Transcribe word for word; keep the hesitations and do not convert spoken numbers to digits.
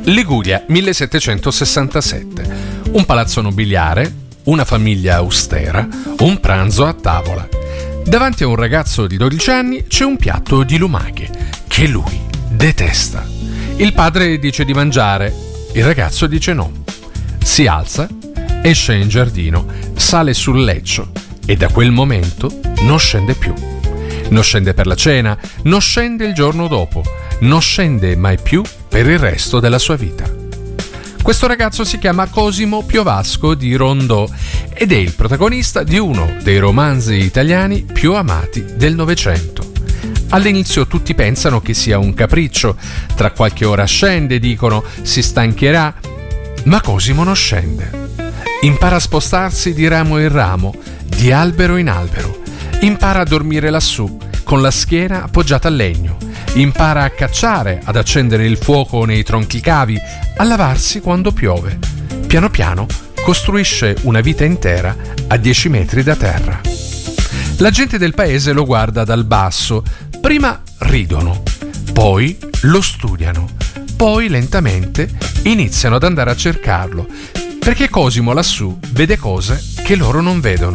Liguria, millesettecentosessantasette. Un palazzo nobiliare, una famiglia austera, un pranzo a tavola. Davanti a un ragazzo di dodici anni c'è un piatto di lumache che lui detesta. Il padre dice di mangiare, il ragazzo dice no. Si alza, esce in giardino, sale sul leccio e da quel momento non scende più. Non scende per la cena, non scende il giorno dopo, non scende mai più per il resto della sua vita. Questo ragazzo si chiama Cosimo Piovasco di Rondò ed è il protagonista di uno dei romanzi italiani più amati del Novecento. All'inizio tutti pensano che sia un capriccio, tra qualche ora scende, dicono si stancherà, ma Cosimo non scende. Impara a spostarsi di ramo in ramo, di albero in albero, impara a dormire lassù, con la schiena appoggiata al legno, impara a cacciare, ad accendere il fuoco nei tronchi cavi, a lavarsi quando piove. Piano piano costruisce una vita intera a dieci metri da terra. La gente del paese lo guarda dal basso, prima ridono, poi lo studiano, poi lentamente iniziano ad andare a cercarlo, perché Cosimo lassù vede cose che loro non vedono.